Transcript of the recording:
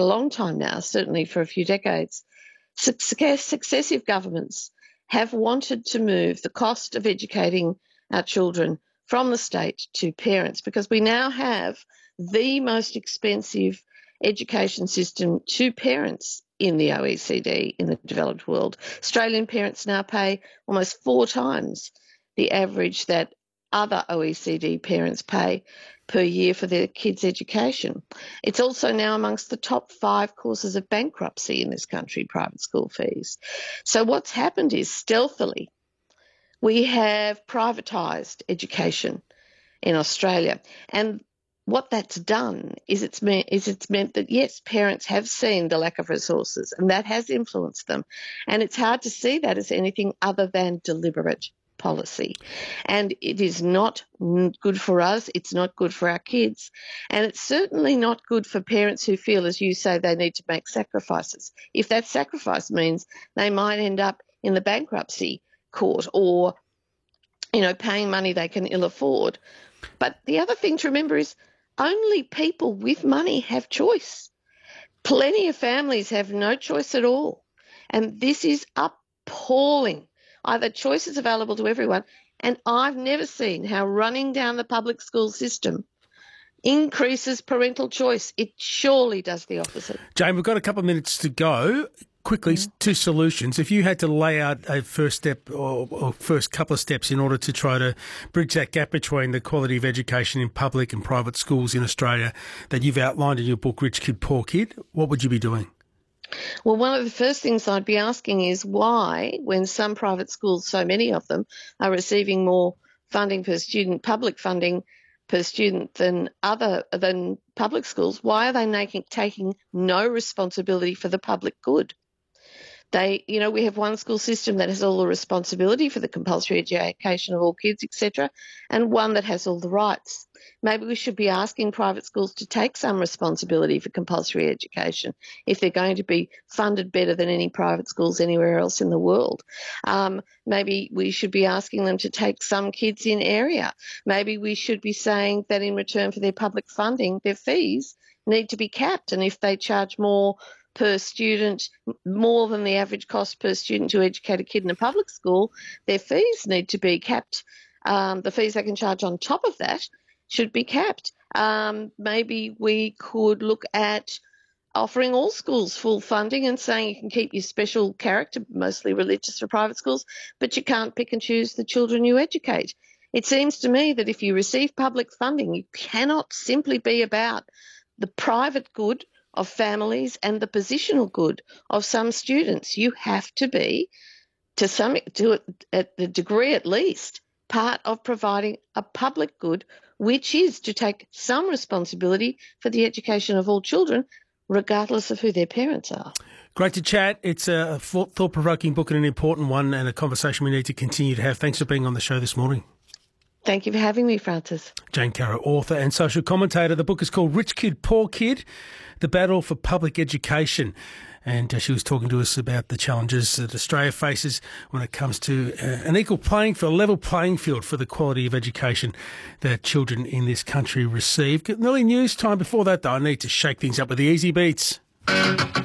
a long time now, certainly for a few decades, successive governments have wanted to move the cost of educating our children from the state to parents, because we now have the most expensive education system to parents in the OECD, in the developed world. Australian parents now pay almost 4 times the average that other OECD parents pay per year for their kids' education. It's also now amongst the top 5 causes of bankruptcy in this country, private school fees. So what's happened is, stealthily, we have privatised education in Australia. And what that's done is it's meant that, yes, parents have seen the lack of resources, and that has influenced them. And it's hard to see that as anything other than deliberate policy. And it is not good for us. It's not good for our kids. And it's certainly not good for parents who feel, as you say, they need to make sacrifices. If that sacrifice means they might end up in the bankruptcy court, or, paying money they can ill afford. But the other thing to remember is only people with money have choice. Plenty of families have no choice at all. And this is appalling. Either choice is available to everyone, and I've never seen how running down the public school system increases parental choice. It surely does the opposite. Jane, we've got a couple of minutes to go. Quickly, 2 solutions. If you had to lay out a first step or first couple of steps in order to try to bridge that gap between the quality of education in public and private schools in Australia that you've outlined in your book, Rich Kid, Poor Kid, what would you be doing? Well, one of the first things I'd be asking is why, when some private schools, so many of them, are receiving more funding per student, public funding per student than public schools, why are they taking no responsibility for the public good? We have one school system that has all the responsibility for the compulsory education of all kids, etc., and one that has all the rights. Maybe we should be asking private schools to take some responsibility for compulsory education if they're going to be funded better than any private schools anywhere else in the world. Maybe we should be asking them to take some kids in area. Maybe we should be saying that in return for their public funding, their fees need to be capped, and if they charge more per student, more than the average cost per student to educate a kid in a public school, their fees need to be capped. The fees they can charge on top of that should be capped. Maybe we could look at offering all schools full funding and saying you can keep your special character, mostly religious for private schools, but you can't pick and choose the children you educate. It seems to me that if you receive public funding, you cannot simply be about the private good of families and the positional good of some students. You have to be, at the degree at least, part of providing a public good, which is to take some responsibility for the education of all children, regardless of who their parents are. Great to chat. It's a thought-provoking book and an important one, and a conversation we need to continue to have. Thanks for being on the show this morning. Thank you for having me, Francis. Jane Caro, author and social commentator. The book is called Rich Kid, Poor Kid, The Battle for Public Education. And she was talking to us about the challenges that Australia faces when it comes to an equal playing field, a level playing field for the quality of education that children in this country receive. Nearly news time. Before that, though, I need to shake things up with the Easy Beats.